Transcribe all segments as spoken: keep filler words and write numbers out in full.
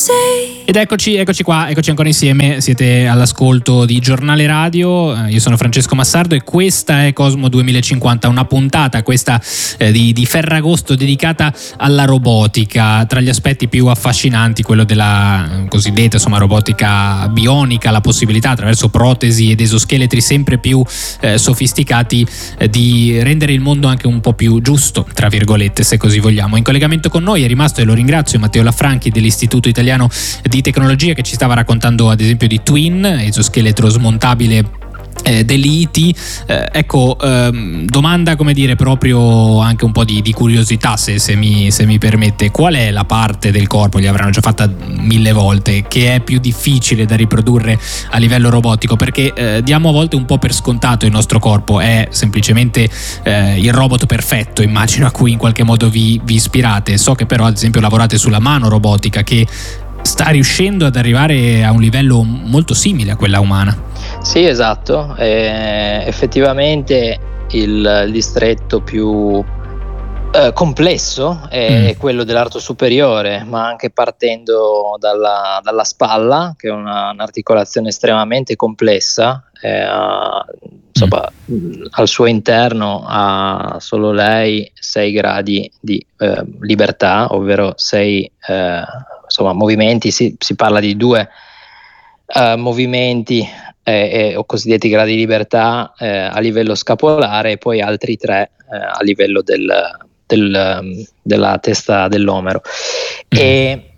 Ed eccoci, eccoci qua, eccoci ancora insieme, siete all'ascolto di Giornale Radio, io sono Francesco Massardo e questa è Cosmo duemilacinquanta, una puntata questa eh, di, di Ferragosto dedicata alla robotica, tra gli aspetti più affascinanti quello della cosiddetta insomma robotica bionica, la possibilità attraverso protesi ed esoscheletri sempre più eh, sofisticati eh, di rendere il mondo anche un po' più giusto, tra virgolette, se così vogliamo. In collegamento con noi è rimasto, e lo ringrazio, Matteo Lafranchi dell'Istituto Italiano di Tecnologia, che ci stava raccontando ad esempio di Twin, esoscheletro smontabile Eh, dell'I T. Eh, ecco, ehm, domanda come dire proprio anche un po' di, di curiosità, se, se, mi, se mi permette: qual è la parte del corpo, gli avranno già fatta mille volte, che è più difficile da riprodurre a livello robotico? Perché eh, diamo a volte un po' per scontato il nostro corpo, è semplicemente eh, il robot perfetto, immagino, a cui in qualche modo vi, vi ispirate. So che però ad esempio lavorate sulla mano robotica, che sta riuscendo ad arrivare a un livello molto simile a quella umana. Sì, esatto, eh, effettivamente il, il distretto più eh, complesso è mm. quello dell'arto superiore, ma anche partendo dalla, dalla spalla, che è una, un'articolazione estremamente complessa, eh, insomma, mm. al suo interno ha solo lei sei gradi di eh, libertà, ovvero sei eh, insomma movimenti, si, si parla di due uh, movimenti eh, eh, o cosiddetti gradi di libertà eh, a livello scapolare, e poi altri tre eh, a livello del, del, um, della testa dell'omero. Mm. E,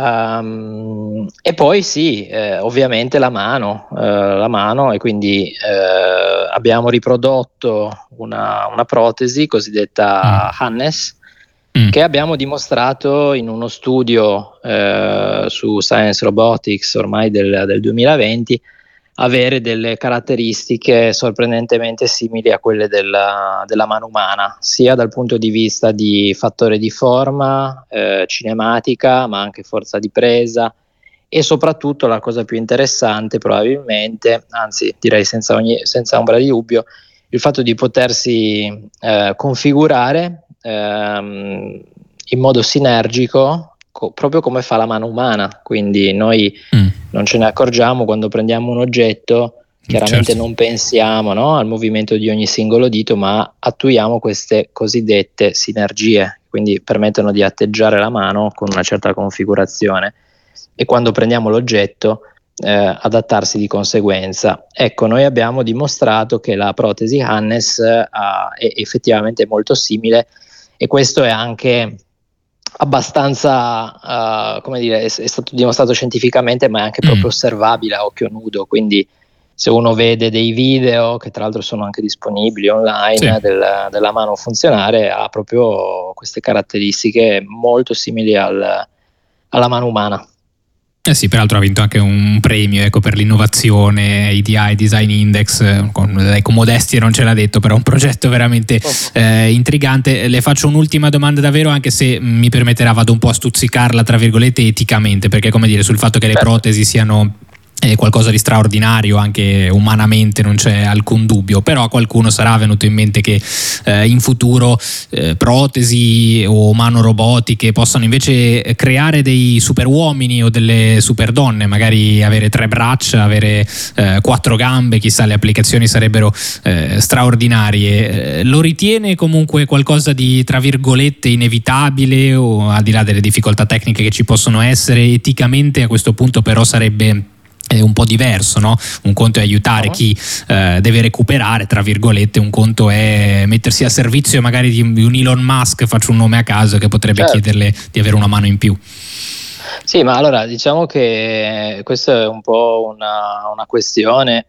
um, e poi sì, eh, ovviamente la mano, eh, la mano e quindi eh, abbiamo riprodotto una, una protesi cosiddetta mm. Hannes, Mm. che abbiamo dimostrato in uno studio eh, su Science Robotics ormai del, del duemilaventi avere delle caratteristiche sorprendentemente simili a quelle della, della mano umana, sia dal punto di vista di fattore di forma, eh, cinematica, ma anche forza di presa, e soprattutto la cosa più interessante probabilmente, anzi direi senza, ogni, senza ombra di dubbio, il fatto di potersi eh, configurare Ehm, in modo sinergico, co- proprio come fa la mano umana. Quindi noi mm. non ce ne accorgiamo quando prendiamo un oggetto, chiaramente certo. non pensiamo, no, al movimento di ogni singolo dito, ma attuiamo queste cosiddette sinergie, quindi permettono di atteggiare la mano con una certa configurazione, e quando prendiamo l'oggetto eh, adattarsi di conseguenza. Ecco, noi abbiamo dimostrato che la protesi Hannes eh, è effettivamente molto simile, e questo è anche abbastanza, uh, come dire, è, è stato dimostrato scientificamente, ma è anche mm. proprio osservabile a occhio nudo. Quindi se uno vede dei video, che tra l'altro sono anche disponibili online, sì. del, della mano funzionare, ha proprio queste caratteristiche molto simili al, alla mano umana. Eh sì, peraltro ha vinto anche un premio, ecco, per l'innovazione A D I Design Index, con, ecco, modestie non ce l'ha detto, però un progetto veramente eh, intrigante. Le faccio un'ultima domanda davvero, anche se mi permetterà, vado un po' a stuzzicarla tra virgolette eticamente, perché come dire, sul fatto che le protesi siano è qualcosa di straordinario anche umanamente non c'è alcun dubbio, però a qualcuno sarà venuto in mente che eh, in futuro eh, protesi o mano robotiche possano invece creare dei super uomini o delle super donne, magari avere tre braccia, avere eh, quattro gambe, chissà, le applicazioni sarebbero eh, straordinarie. Eh, lo ritiene comunque qualcosa di, tra virgolette, inevitabile, o al di là delle difficoltà tecniche che ci possono essere, eticamente a questo punto però sarebbe è un po' diverso, no? Un conto è aiutare uh-huh. chi eh, deve recuperare, tra virgolette, un conto è mettersi a servizio magari di un Elon Musk, faccio un nome a caso, che potrebbe certo. chiederle di avere una mano in più. Sì, ma allora diciamo che questa è un po' una, una questione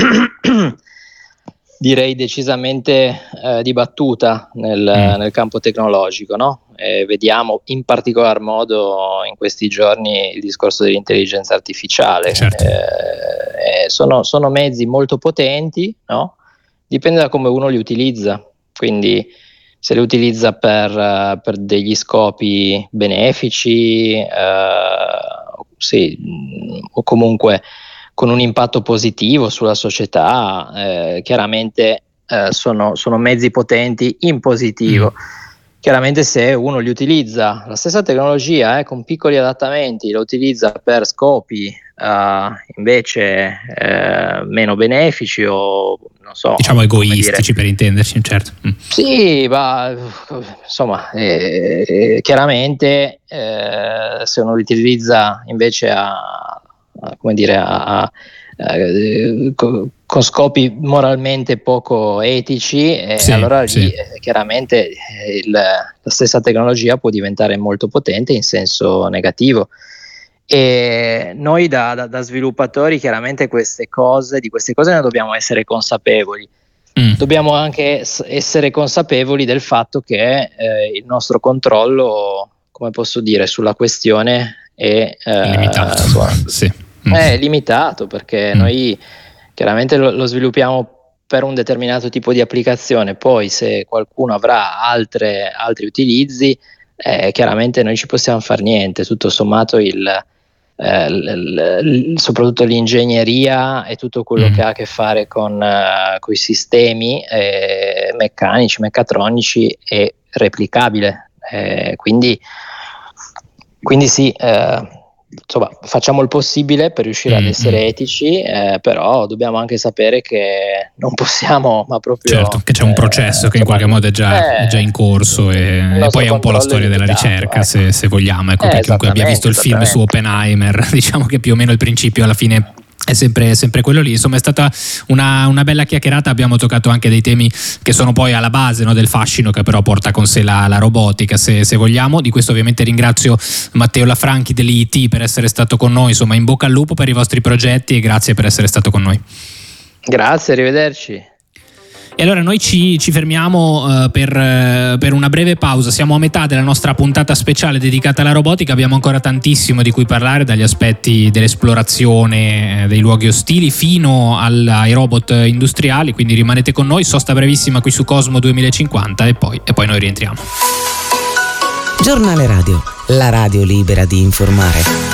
direi decisamente eh, dibattuta nel, mm. nel campo tecnologico, no? E vediamo in particolar modo in questi giorni il discorso dell'intelligenza artificiale. Certo. Eh, sono, sono mezzi molto potenti, no? Dipende da come uno li utilizza, quindi se li utilizza per, uh, per degli scopi benefici, uh, sì, o comunque con un impatto positivo sulla società, eh, chiaramente eh, sono, sono mezzi potenti in positivo. Mm. chiaramente se uno li utilizza, la stessa tecnologia eh, con piccoli adattamenti, lo utilizza per scopi uh, invece eh, meno benefici o non so, diciamo egoistici per intenderci, certo. Mm. Sì, ma insomma, eh, eh, chiaramente eh, se uno li utilizza invece a, a come dire a, a Eh, con, con scopi moralmente poco etici, eh, sì, allora lì sì. eh, chiaramente eh, il, la stessa tecnologia può diventare molto potente in senso negativo. E noi da, da, da sviluppatori chiaramente queste cose, di queste cose ne dobbiamo essere consapevoli. Mm. Dobbiamo anche essere consapevoli del fatto che eh, il nostro controllo, come posso dire, sulla questione è eh, limitato. Insomma, sì. Mm. È limitato, perché mm. noi chiaramente lo, lo sviluppiamo per un determinato tipo di applicazione, poi se qualcuno avrà altre, altri utilizzi, eh, chiaramente noi ci possiamo fare niente. Tutto sommato il, eh, l, l, soprattutto l'ingegneria e tutto quello mm. che ha a che fare con uh, i sistemi eh, meccanici, meccatronici è replicabile, eh, quindi, quindi sì, eh, insomma, facciamo il possibile per riuscire mm-hmm. ad essere etici, eh, però dobbiamo anche sapere che non possiamo, ma proprio certo, che c'è un processo eh, che in qualche modo è già, è già in corso, e, e poi è un po' la storia della ricerca, ecco. se, se vogliamo, ecco, eh, per chiunque abbia visto il film su Oppenheimer, diciamo che più o meno il principio alla fine è sempre, sempre quello lì. Insomma, è stata una, una bella chiacchierata. Abbiamo toccato anche dei temi che sono poi alla base, no, del fascino che però porta con sé la, la robotica, se, se vogliamo. Di questo ovviamente ringrazio Matteo Lafranchi dell'I T per essere stato con noi. Insomma, in bocca al lupo per i vostri progetti e grazie per essere stato con noi. Grazie, arrivederci. E allora noi ci, ci fermiamo uh, per, uh, per una breve pausa. Siamo a metà della nostra puntata speciale dedicata alla robotica. Abbiamo ancora tantissimo di cui parlare, dagli aspetti dell'esplorazione eh, dei luoghi ostili fino al, ai robot industriali, quindi rimanete con noi. Sosta brevissima qui su Cosmo duemilacinquanta e poi, e poi noi rientriamo. Giornale Radio, la radio libera di informare.